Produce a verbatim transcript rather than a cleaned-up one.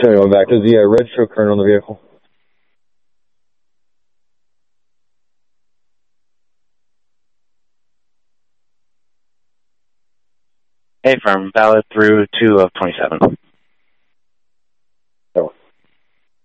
twenty-one back. There's the uh, red stroke current on the vehicle. A firm, valid through two of twenty-seven.